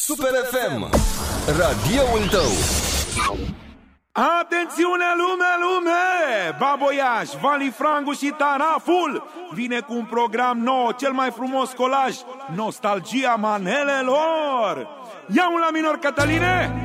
Super FM, radioul tău. Atențiune lume! Baboiaș, Vali Frangu și Taraful vine cu un program nou, cel mai frumos colaj, nostalgia manelelor. Ia-un la minor, Cătăline!